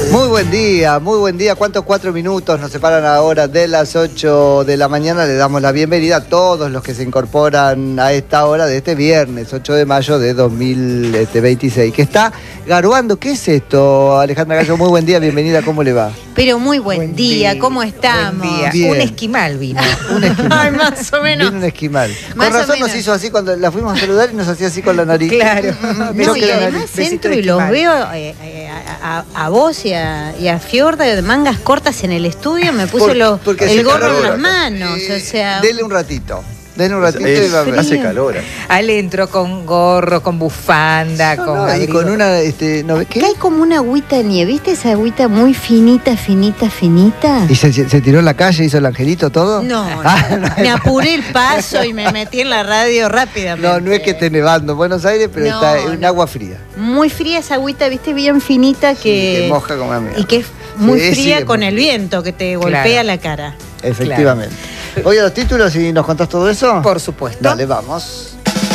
Muy buen día. ¿Cuántos 4 minutos nos separan ahora de las 8 de la mañana? Le damos la bienvenida a todos los que se incorporan a esta hora de este viernes, 8 de mayo de 2026. Que está garuando. ¿Qué es esto, Alejandra Gallo? Muy buen día, bienvenida, ¿cómo le va? Pero muy buen día, ¿cómo estamos? Buen día. Bien. Un esquimal vino. Un esquimal. Ay, más o menos. Vino un esquimal. Más Con o razón menos. nos hizo así cuando la fuimos a saludar y nos hacía así con la nariz. Claro. No, que y la además nariz. besito entro de y los esquimal. veo a vos y a Fiorda de mangas cortas en el estudio. Me puso Porque el hace gorro calor en las acá. manos. O sea, Dele un ratito y va a ver. Hace calor. Ale entró con gorro, con bufanda, No, con no, y abrigo. con una, ¿no? que hay como una agüita de nieve. ¿Viste esa agüita muy finita? ¿Y se tiró en la calle, hizo el angelito todo? No, Ah, no. no. Me apuré el paso y me metí en la radio rápidamente. No es que esté nevando en Buenos Aires, pero No, está en no. agua fría. Muy fría esa agüita, ¿viste? Bien finita que... Que moja como amiga. Y que es muy Sí, fría sí, con muy el fría. viento que te Claro. golpea la cara. Efectivamente. Oye, los títulos y nos contás todo eso. Por supuesto. Dale, vamos.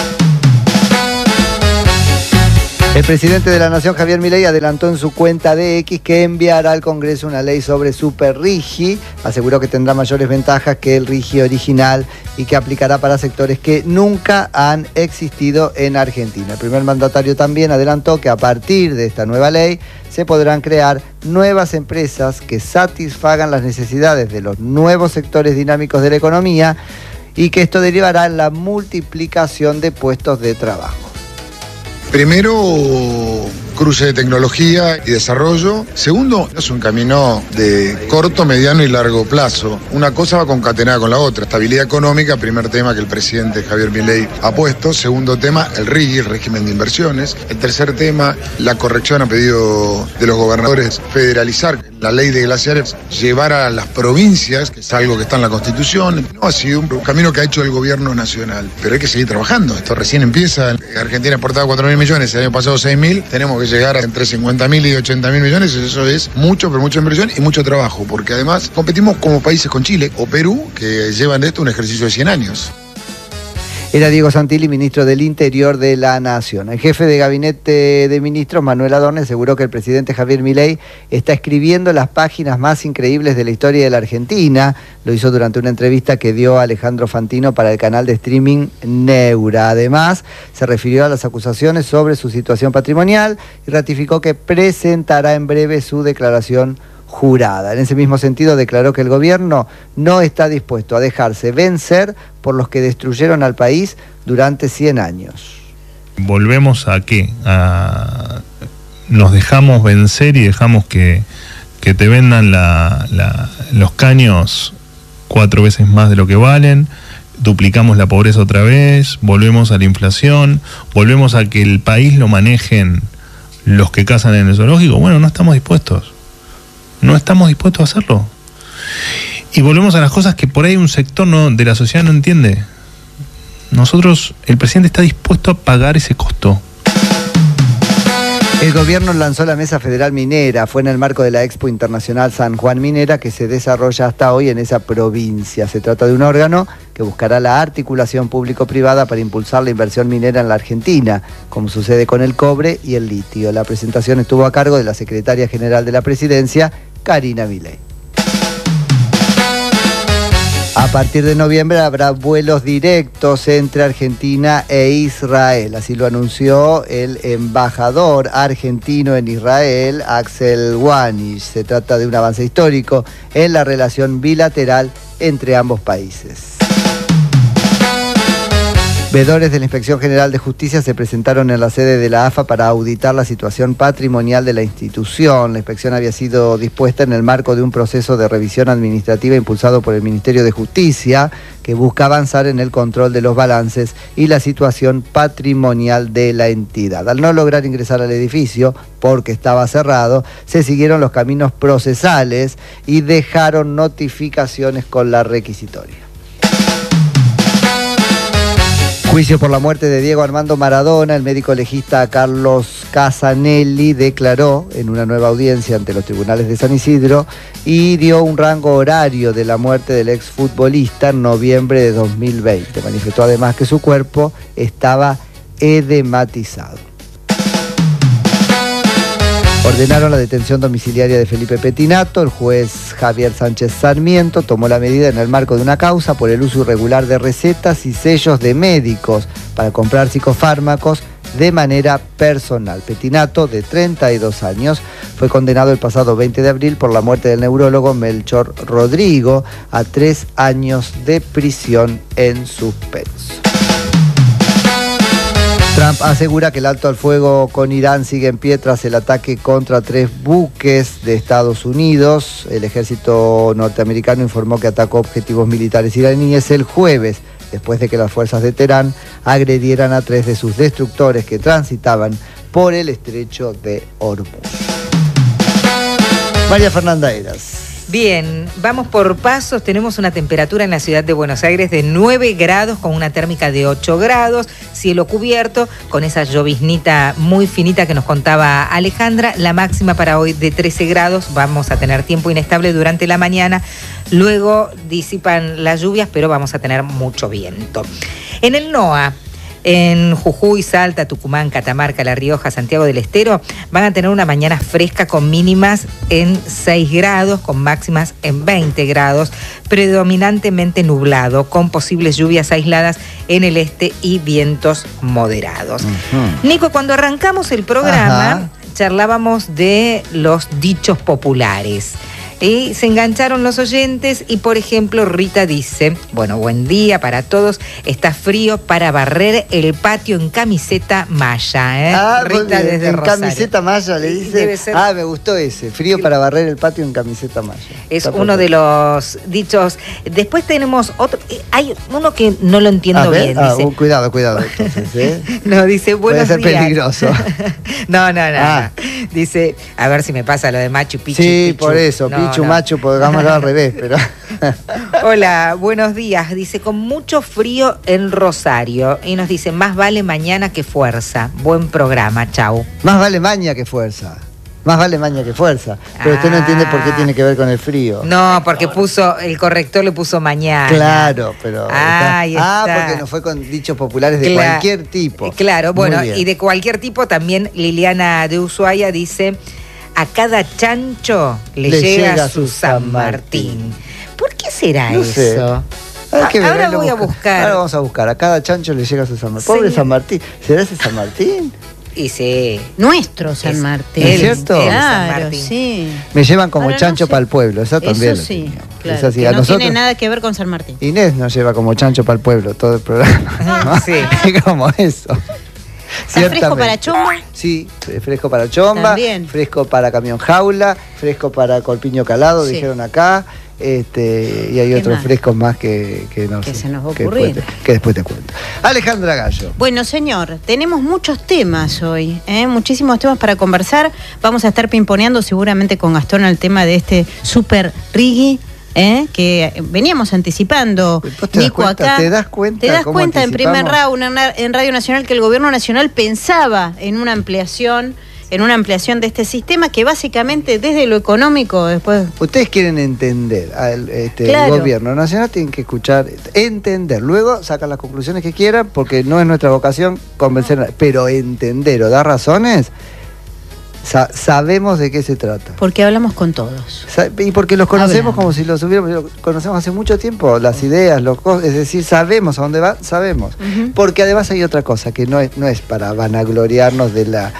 El presidente de la Nación, Javier Milei, adelantó en su cuenta de X que enviará al Congreso una ley sobre Super Rigi. Aseguró que tendrá mayores ventajas que el Rigi original y que aplicará para sectores que nunca han existido en Argentina. El primer mandatario también adelantó que a partir de esta nueva ley se podrán crear nuevas empresas que satisfagan las necesidades de los nuevos sectores dinámicos de la economía y que esto derivará en la multiplicación de puestos de trabajo. Primero, cruce de tecnología y desarrollo. Segundo, es un camino de corto, mediano y largo plazo. Una cosa va concatenada con la otra. Estabilidad económica, primer tema que el presidente Javier Milei ha puesto. Segundo tema, el RIGI, el régimen de inversiones. El tercer tema, la corrección a pedido de los gobernadores, federalizar la ley de glaciares, llevar a las provincias, que es algo que está en la Constitución. No ha sido un camino que ha hecho el gobierno nacional, pero hay que seguir trabajando. Esto recién empieza. Argentina exportaba 4.000 millones, el año pasado 6.000. Tenemos que llegar a entre 50.000 y 80.000 millones. Eso es mucho, pero mucha inversión y mucho trabajo, porque además competimos como países con Chile o Perú, que llevan de esto un ejercicio de 100 años. Era Diego Santilli, ministro del Interior de la Nación. El jefe de gabinete de ministros, Manuel Adorni, aseguró que el presidente Javier Milei está escribiendo las páginas más increíbles de la historia de la Argentina. Lo hizo durante una entrevista que dio Alejandro Fantino para el canal de streaming Neura. Además, se refirió a las acusaciones sobre su situación patrimonial y ratificó que presentará en breve su declaración jurada. En ese mismo sentido, declaró que el gobierno no está dispuesto a dejarse vencer por los que destruyeron al país durante 100 años. ¿Volvemos a qué? Nos dejamos vencer y dejamos que te vendan los caños 4 veces más de lo que valen, duplicamos la pobreza otra vez, volvemos a la inflación, volvemos a que el país lo manejen los que cazan en el zoológico. Bueno, no estamos dispuestos. No estamos dispuestos a hacerlo. Y volvemos a las cosas que por ahí un sector de la sociedad no entiende. El presidente está dispuesto a pagar ese costo. El gobierno lanzó la Mesa Federal Minera. Fue en el marco de la Expo Internacional San Juan Minera que se desarrolla hasta hoy en esa provincia. Se trata de un órgano que buscará la articulación público-privada para impulsar la inversión minera en la Argentina, como sucede con el cobre y el litio. La presentación estuvo a cargo de la secretaria general de la Presidencia, Karina Milei. A partir de noviembre habrá vuelos directos entre Argentina e Israel. Así lo anunció el embajador argentino en Israel, Axel Wanish. Se trata de un avance histórico en la relación bilateral entre ambos países. Veedores de la Inspección General de Justicia se presentaron en la sede de la AFA para auditar la situación patrimonial de la institución. La inspección había sido dispuesta en el marco de un proceso de revisión administrativa impulsado por el Ministerio de Justicia, que busca avanzar en el control de los balances y la situación patrimonial de la entidad. Al no lograr ingresar al edificio, porque estaba cerrado, se siguieron los caminos procesales y dejaron notificaciones con la requisitoria. Juicio por la muerte de Diego Armando Maradona. El médico legista Carlos Casanelli declaró en una nueva audiencia ante los tribunales de San Isidro y dio un rango horario de la muerte del exfutbolista en noviembre de 2020. Manifestó además que su cuerpo estaba edematizado. Ordenaron la detención domiciliaria de Felipe Pettinato. El juez Javier Sánchez Sarmiento tomó la medida en el marco de una causa por el uso irregular de recetas y sellos de médicos para comprar psicofármacos de manera personal. Pettinato, de 32 años, fue condenado el pasado 20 de abril por la muerte del neurólogo Melchor Rodrigo a 3 años de prisión en suspenso. Trump asegura que el alto al fuego con Irán sigue en pie tras el ataque contra 3 buques de Estados Unidos. El ejército norteamericano informó que atacó objetivos militares iraníes el jueves, después de que las fuerzas de Teherán agredieran a 3 de sus destructores que transitaban por el estrecho de Hormuz. María Fernanda Heras. Bien, vamos por pasos. Tenemos una temperatura en la ciudad de Buenos Aires de 9 grados con una térmica de 8 grados, cielo cubierto, con esa lloviznita muy finita que nos contaba Alejandra. La máxima para hoy de 13 grados, vamos a tener tiempo inestable durante la mañana, luego disipan las lluvias, pero vamos a tener mucho viento. En el NOA, en Jujuy, Salta, Tucumán, Catamarca, La Rioja, Santiago del Estero, van a tener una mañana fresca con mínimas en 6 grados, con máximas en 20 grados, predominantemente nublado, con posibles lluvias aisladas en el este y vientos moderados. Nico, cuando arrancamos el programa, charlábamos de los dichos populares. Y se engancharon los oyentes y, por ejemplo, Rita dice, bueno, buen día para todos, está frío para barrer el patio en camiseta malla, Rita desde en Rosario. Camiseta malla le dice. Debe ser. Me gustó ese, frío para barrer el patio en camiseta malla. Es uno de los dichos. Después tenemos otro, hay uno que no lo entiendo bien. Dice, cuidado entonces, No, dice, buenos días. Puede ser peligroso. No. Dice, a ver si me pasa lo de Machu Picchu. Sí, Pichu. por eso, Pichu, Machu, pongámoslo al revés, pero... Hola, buenos días. Dice, con mucho frío en Rosario. Y nos dice, más vale mañana que fuerza. Buen programa, chau. Más vale maña que fuerza. Más vale maña que fuerza. Pero usted no entiende por qué tiene que ver con el frío. No, porque el corrector le puso mañana. Claro, pero... está. Porque no fue con dichos populares de cualquier tipo. Claro, bueno, y de cualquier tipo también Liliana de Ushuaia dice, a cada chancho le llega su San Martín. ¿Por qué será No sé. eso? Ahora voy a buscar. Ahora vamos a buscar. A cada chancho le llega su San Martín. Pobre San Martín. ¿Será ese San Martín? Y sí. Nuestro San Martín. ¿Es cierto? Claro, sí. Me llevan como Ahora chancho no sé. para el pueblo. Eso también. Eso sí, claro. Es así. Que A no nosotros, tiene nada que ver con San Martín. Inés nos lleva como chancho para el pueblo todo el programa. Sí. Es como eso. ¿Está fresco para chomba? Sí, fresco para chomba, También. fresco para camión jaula, fresco para corpiño calado, Sí. dijeron acá. Y hay otros más? frescos más que no Que sé, se nos va a que ocurrir. que después te cuento. Alejandra Gallo. Bueno, señor, tenemos muchos temas hoy, muchísimos temas para conversar. Vamos a estar pimponeando seguramente con Gastón el tema de este super Riggi, que veníamos anticipando. Nico, acá. ¿Te das cuenta? ¿Te das cómo cuenta en primer anticipamos? round en Radio Nacional que el Gobierno Nacional pensaba en una ampliación de este sistema que básicamente desde lo económico después... Ustedes quieren entender, Claro. el gobierno nacional tiene que escuchar, entender, luego sacan las conclusiones que quieran, porque no es nuestra vocación convencer, pero entender o dar razones, sabemos de qué se trata. Porque hablamos con todos. Y porque los conocemos Hablamos. como si los conocemos hace mucho tiempo, las ideas, es decir, sabemos a dónde va, sabemos. Ujú. Porque además hay otra cosa que no es para vanagloriarnos de la...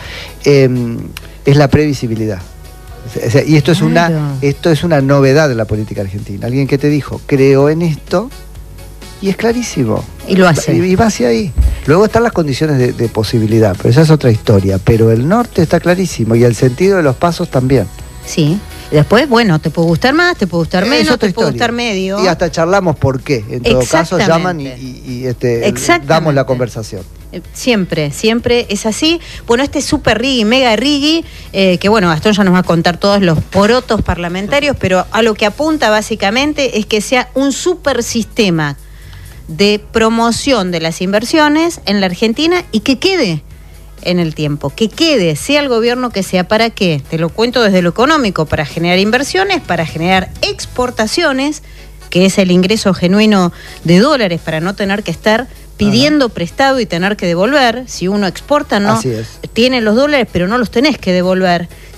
es la previsibilidad. O sea, y esto Claro. esto es una novedad de la política argentina. Alguien que te dijo, creo en esto, y es clarísimo. Y lo hace. Y va hacia ahí. Luego están las condiciones de posibilidad, pero esa es otra historia. Pero el norte está clarísimo y el sentido de los pasos también. Sí. Y después, bueno, te puede gustar más, te puede gustar Es menos, otra te puede historia. gustar medio. Y hasta charlamos por qué. En todo caso, llaman y Exactamente. damos la conversación. Siempre es así. Bueno, este super Riggi, mega Riggi, que bueno, Gastón ya nos va a contar todos los porotos parlamentarios, pero a lo que apunta básicamente es que sea un super sistema de promoción de las inversiones en la Argentina y que quede en el tiempo, que quede, sea el gobierno que sea. ¿Para qué? Te lo cuento desde lo económico, para generar inversiones, para generar exportaciones, que es el ingreso genuino de dólares, para no tener que estar pidiendo prestado y tener que devolver. Si uno exporta, no Así es. tiene los dólares, pero no los tenés que devolver.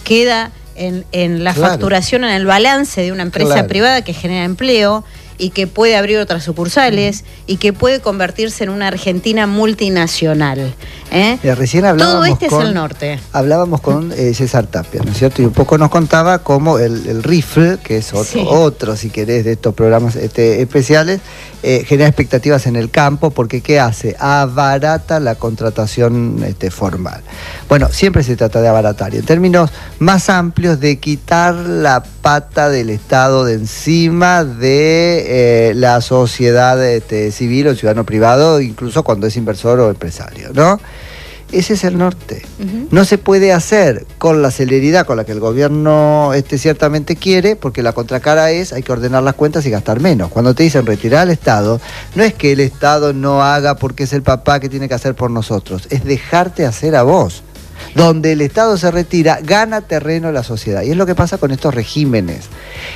queda en la Claro. facturación, en el balance de una empresa Claro. privada que genera empleo y que puede abrir otras sucursales y que puede convertirse en una Argentina multinacional. Mira, recién hablábamos Todo es el norte. Hablábamos con César Tapia, ¿no es cierto? Y un poco nos contaba cómo el RIFL, que es otro, si querés, de estos programas especiales, genera expectativas en el campo, porque ¿qué hace? Abarata la contratación formal. Bueno, siempre se trata de abaratar, y en términos más amplios, de quitar la pata del Estado de encima de la sociedad civil o el ciudadano privado, incluso cuando es inversor o empresario, ¿no? Ese es el norte. No se puede hacer con la celeridad con la que el gobierno ciertamente quiere, porque la contracara es hay que ordenar las cuentas y gastar menos. Cuando te dicen retirar al Estado, no es que el Estado no haga porque es el papá que tiene que hacer por nosotros, es dejarte hacer a vos. Donde el Estado se retira, gana terreno la sociedad. Y es lo que pasa con estos regímenes.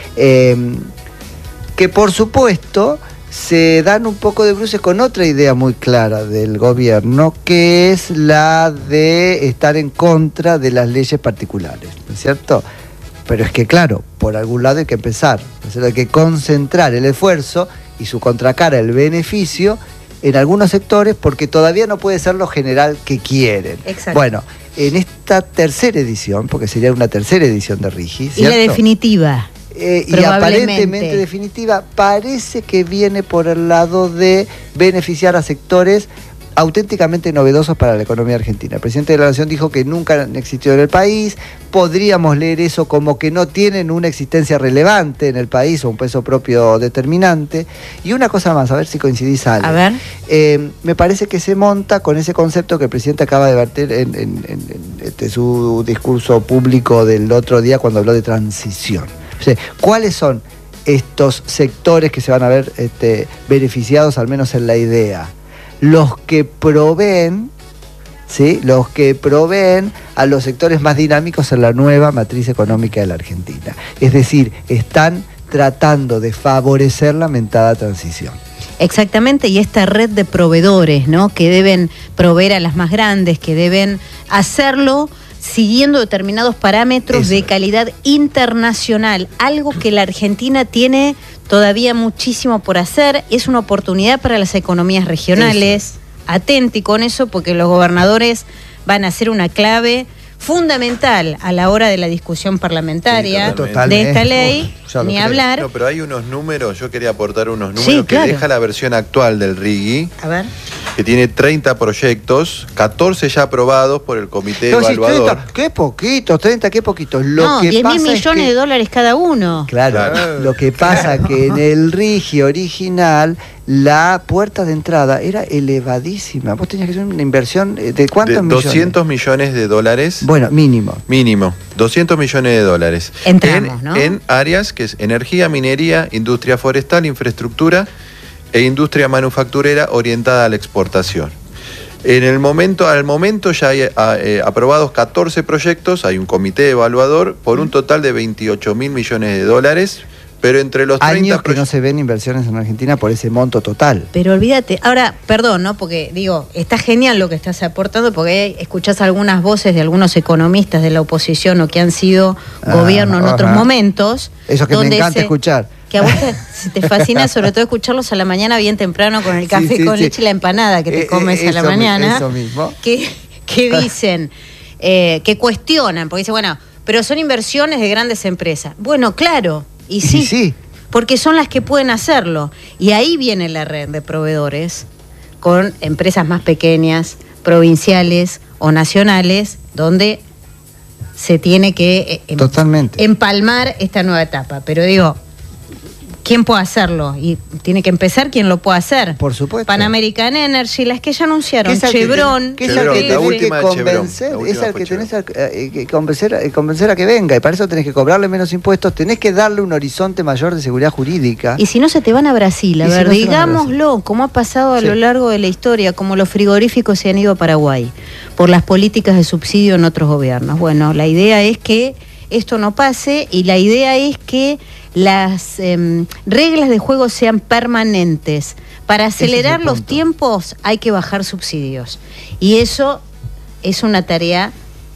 Que por supuesto se dan un poco de bruces con otra idea muy clara del gobierno, que es la de estar en contra de las leyes particulares, ¿no es cierto? Pero es que claro, por algún lado hay que empezar, ¿no es cierto? Hay que concentrar el esfuerzo y su contracara, el beneficio, en algunos sectores, porque todavía no puede ser lo general que quieren. Exacto. Bueno, en esta tercera edición, porque sería una tercera edición de RIGI, ¿cierto? Y la definitiva. Y aparentemente definitiva, parece que viene por el lado de beneficiar a sectores auténticamente novedosos para la economía argentina. El presidente de la Nación dijo que nunca han existido en el país. Podríamos leer eso como que no tienen una existencia relevante en el país o un peso propio determinante. Y una cosa más, a ver si coincidís, Ale. A ver. Me parece que se monta con ese concepto que el presidente acaba de verter en su discurso público del otro día cuando habló de transición. O sea, ¿cuáles son estos sectores que se van a ver beneficiados, al menos en la idea? Los que proveen, ¿sí? Los que proveen a los sectores más dinámicos en la nueva matriz económica de la Argentina. Es decir, están tratando de favorecer la mentada transición. Exactamente, y esta red de proveedores, ¿no? Que deben proveer a las más grandes, que deben hacerlo siguiendo determinados parámetros de calidad internacional, algo que la Argentina tiene todavía muchísimo por hacer. Es una oportunidad para las economías regionales. Atenti con eso, porque los gobernadores van a ser una clave fundamental a la hora de la discusión parlamentaria de esta ley, ni hablar. No, pero hay unos números, yo quería aportar unos números que deja la versión actual del RIGI, a ver, que tiene 30 proyectos, 14 ya aprobados por el comité evaluador. 30, qué poquitos, 30, qué poquitos. No, 10.000 millones de dólares cada uno. Claro, lo que pasa que en el RIGI original la puerta de entrada era elevadísima. Vos tenías que hacer una inversión de ¿cuántos millones? 200 millones de dólares. Bueno, mínimo. Mínimo, 200 millones de dólares. Entramos, ¿no? En áreas que es energía, minería, industria forestal, infraestructura e industria manufacturera orientada a la exportación. Al momento ya hay aprobados 14 proyectos, hay un comité evaluador por un total de 28.000 millones de dólares. Pero entre los 30 años que no se ven inversiones en Argentina por ese monto total. Pero olvídate, ahora, perdón, ¿no? Porque digo, está genial lo que estás aportando, porque escuchás algunas voces de algunos economistas de la oposición o que han sido gobierno en otros momentos. Eso que me encanta escuchar. Que a vos te fascina sobre todo escucharlos a la mañana bien temprano con el café con leche y la empanada que te comes a la mañana. Eso mismo. Que dicen, que cuestionan, porque dicen, bueno, pero son inversiones de grandes empresas. Bueno, claro. Y sí, porque son las que pueden hacerlo. Y ahí viene la red de proveedores con empresas más pequeñas, provinciales o nacionales, donde se tiene que empalmar esta nueva etapa. Pero digo, ¿quién puede hacerlo? Y tiene que empezar quien lo pueda hacer. Por supuesto. Pan American Energy, las que ya anunciaron, Chevron. Que es el que tenés que convencer, es el que tenés que convencer a que venga. Y para eso tenés que cobrarle menos impuestos, tenés que darle un horizonte mayor de seguridad jurídica. Y si no, se te van a Brasil. A ver, digámoslo, como ha pasado a lo largo de la historia, como los frigoríficos se han ido a Paraguay, por las políticas de subsidio en otros gobiernos. Bueno, la idea es que esto no pase, y la idea es que las reglas de juego sean permanentes. Para acelerar los tiempos hay que bajar subsidios. Y eso es una tarea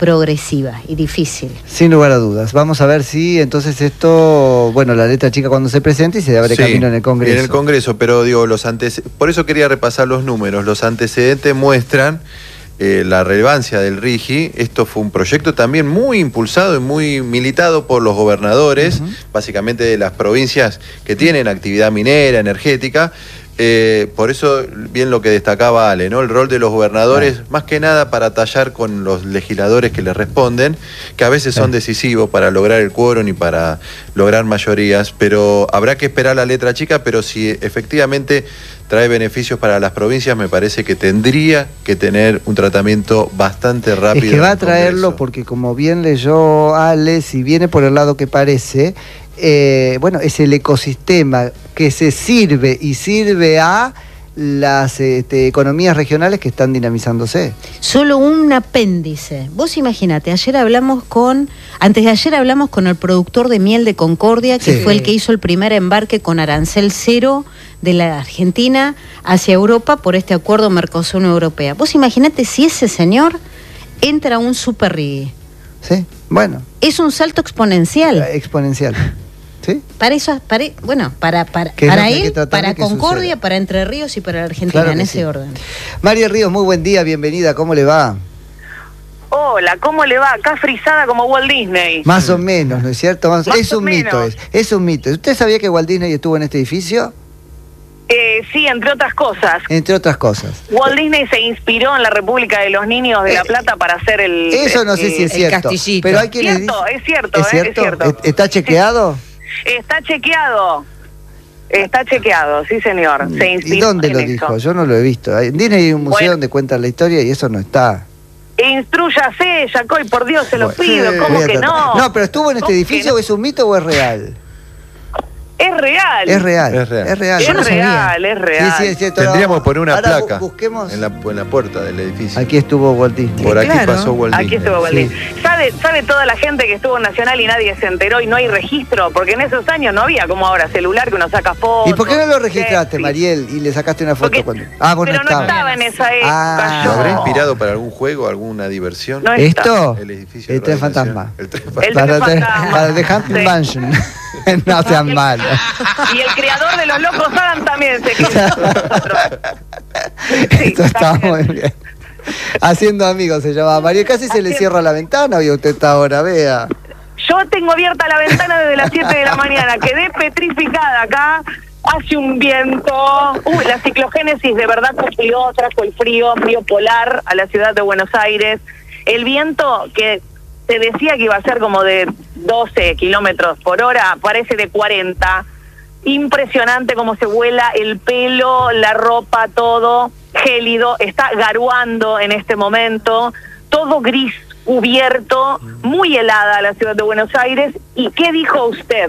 progresiva y difícil. Sin lugar a dudas. Vamos a ver si entonces esto, bueno, la letra chica cuando se presente y se abre camino en el Congreso. En el Congreso, pero digo, por eso quería repasar los números. Los antecedentes muestran la relevancia del RIGI. Esto fue un proyecto también muy impulsado y muy militado por los gobernadores, básicamente de las provincias que tienen actividad minera, energética. Por eso, bien lo que destacaba Ale, ¿no? El rol de los gobernadores, más que nada para tallar con los legisladores que les responden, que a veces son decisivos para lograr el quórum y para lograr mayorías, pero habrá que esperar la letra chica, pero si efectivamente trae beneficios para las provincias, me parece que tendría que tener un tratamiento bastante rápido. Es que va a traerlo porque, como bien leyó Ale, si viene por el lado que parece, bueno, es el ecosistema que se sirve y sirve a las economías regionales que están dinamizándose. Solo un apéndice. Vos imagínate, antes de ayer hablamos con el productor de miel de Concordia, que fue el que hizo el primer embarque con arancel cero de la Argentina hacia Europa por este acuerdo Mercosur-Unión Europea. Vos imaginate si ese señor entra a un super RIGI. Sí, bueno. Es un salto exponencial. Exponencial. ¿Sí? Para eso, para él, para Concordia, para Entre Ríos y para la Argentina, claro, en ese orden. María Ríos, muy buen día, bienvenida, ¿cómo le va? Hola, ¿cómo le va? Acá frisada como Walt Disney. Más o menos, ¿no es cierto? Es un mito, es un mito. ¿Usted sabía que Walt Disney estuvo en este edificio? Sí, entre otras cosas. Entre otras cosas. Walt Disney se inspiró en la República de los Niños de La Plata para hacer el... Eso no sé si es cierto. Castillito. Pero hay quienes dicen... Es cierto. ¿Está chequeado? Está chequeado, sí señor. Se inspiró. ¿Y dónde lo dijo? Yo no lo he visto. En Disney hay un museo donde cuentan la historia y eso no está. Instrúyase, Yacoy, por Dios, se lo pido. ¿Cómo que no? No, pero ¿estuvo en este edificio o es un mito o es real? Es real. Es real. Yo no sabía. Es real. Sí, es cierto. Tendríamos que poner una placa busquemos. en la puerta del edificio. Aquí estuvo Walt Disney. Por aquí pasó Walt Disney. Aquí estuvo Walt Disney. ¿Sabe toda la gente que estuvo en Nacional y nadie se enteró y no hay registro? Porque en esos años no había como ahora celular que uno saca fotos. ¿Y por qué no lo registraste, Mariel, y le sacaste una foto? Porque, vos pero no estaba en esa época. ¿Lo habrá inspirado para algún juego, alguna diversión? No ¿Esto? El Tren Fantasma. El Tren Fantasma. Para The Haunted Mansion. No sean malos. Y el creador de Los Locos Adam también se quedó con nosotros. Sí, esto está muy bien. Haciendo amigos se llama. María, casi se le cierra la ventana y usted está ahora, vea. Yo tengo abierta la ventana desde las 7 de la mañana, quedé petrificada acá. Hace un viento. La ciclogénesis de verdad trajo el frío polar a la ciudad de Buenos Aires. El viento que se decía que iba a ser como de 12 kilómetros por hora, parece de 40. Impresionante cómo se vuela el pelo, la ropa, todo gélido. Está garuando en este momento, todo gris, cubierto, muy helada la ciudad de Buenos Aires. ¿Y qué dijo usted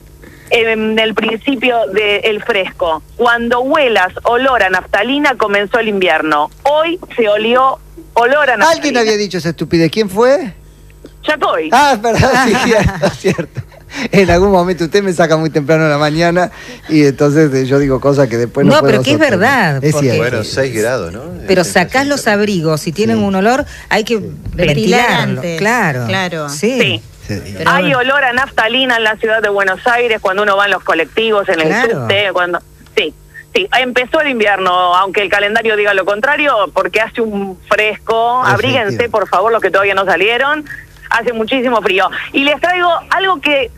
en el principio del fresco? Cuando huelas olor a naftalina comenzó el invierno. Hoy se olió olor a naftalina. ¿Alguien había dicho esa estupidez? ¿Quién fue? Yacoy. Perdón, sí, cierto. En algún momento usted me saca muy temprano en la mañana y entonces yo digo cosas que después no puedo pero que sostener. es verdad. Es cierto. Bueno, 6 grados, ¿no? Pero sacás los abrigos, si tienen un olor, hay que ventilarlo. Antes. Claro. Sí. Pero hay olor a naftalina en la ciudad de Buenos Aires cuando uno va en los colectivos, en el subte, cuando... Sí, empezó el invierno, aunque el calendario diga lo contrario, porque hace un fresco. Abríguense, por favor, los que todavía no salieron. Hace muchísimo frío. Y les traigo algo que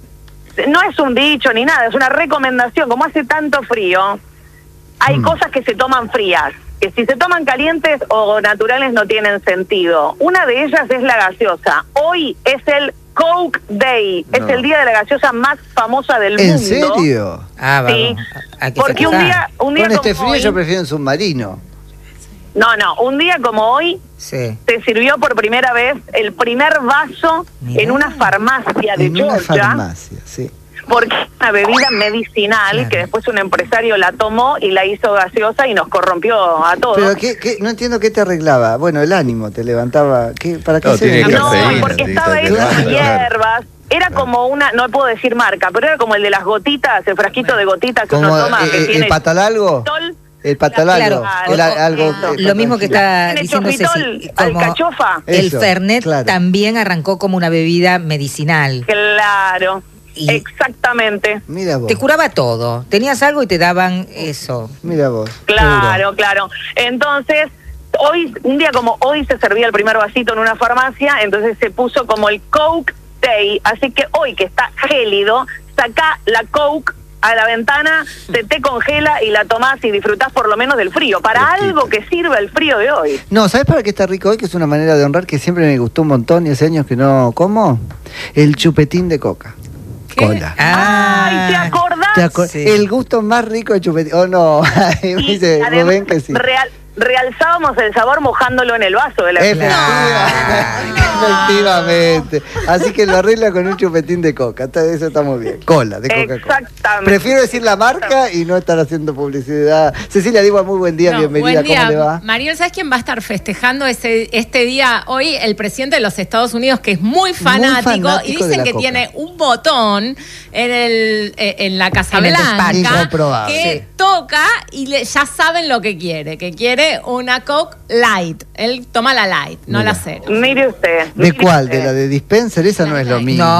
no es un dicho ni nada, es una recomendación. Como hace tanto frío, hay cosas que se toman frías, que si se toman calientes o naturales no tienen sentido. Una de ellas es la gaseosa. Hoy es el Coke Day, es el día de la gaseosa más famosa del mundo. ¿En serio? Vamos. Sí, porque un día con este como frío hoy, yo prefiero un submarino. No, un día como hoy se sirvió por primera vez el primer vaso en una farmacia de Georgia. En una farmacia, sí. Porque es una bebida medicinal que después un empresario la tomó y la hizo gaseosa y nos corrompió a todos. Pero no entiendo qué te arreglaba. Bueno, el ánimo te levantaba. ¿Para qué se No, porque estaba hecho de hierbas. Era como una, no puedo decir marca, pero era como el de las gotitas, el frasquito de gotitas que uno toma. Que tiene ¿Patalalgo? El patalalo. Claro, Era algo, lo mismo que está Tiene diciendo chofitol, Ceci, como alcachofa. el Eso, Fernet claro. también arrancó como una bebida medicinal. Claro, Y- exactamente. Mira vos. Te curaba todo. Tenías algo y te daban eso. Mira vos. Claro, claro. Entonces, hoy, un día como hoy se servía el primer vasito en una farmacia, entonces se puso como el Coke Day. Así que hoy que está gélido, saca la Coke a la ventana, se te congela y la tomás y disfrutás por lo menos del frío. Para Fresquita. algo que sirva el frío de hoy. No, ¿sabes para qué está rico hoy? Que es una manera de honrar que siempre me gustó un montón y hace años que no como. El chupetín de coca. ¿Qué? Cola. ¡Ay, te acordás! ¿Te acuer- Sí. El gusto más rico de chupetín. Oh, no. Me Y dice además, Rubén que sí. realzábamos el sabor mojándolo en el vaso de la Efectivamente. Así que lo arregla con un chupetín de coca. Eso está muy bien. Cola, de Coca-Cola. Exactamente. Prefiero decir la marca y no estar haciendo publicidad. Cecilia Diva, muy buen día, No, bienvenida. buen día. ¿Cómo le va? Mariel, ¿sabes quién va a estar festejando este día hoy? El presidente de los Estados Unidos, que es muy fanático y fanático de dicen la que coca. tiene un botón en la Casa En el Blanca despacho. Incomprobable. que toca y ya saben lo que quiere una Coke Light. Él toma la Light, no Mira. la cero. Mire usted. ¿De mire cuál? usted. ¿De la de dispenser? Esa no es lo mismo. No,